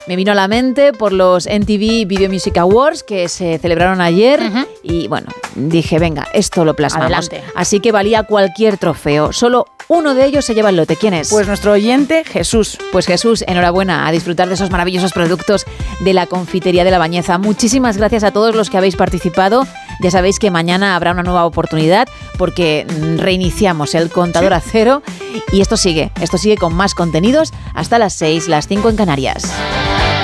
Me vino a la mente por los MTV Video Music Awards que se celebraron ayer y bueno, dije, venga, esto lo plasmamos. Adelante. Así que valía cualquier trofeo. Solo uno de ellos se lleva el lote. ¿Quién es? Pues nuestro oyente, Jesús. Pues Jesús, enhorabuena, a disfrutar de esos maravillosos productos de la Confitería de La Bañeza. Muchísimas gracias a todos los que habéis participado. Ya sabéis que mañana habrá una nueva oportunidad porque reiniciamos el contador a cero y esto sigue con más contenidos hasta las 6, las 5 en Canarias.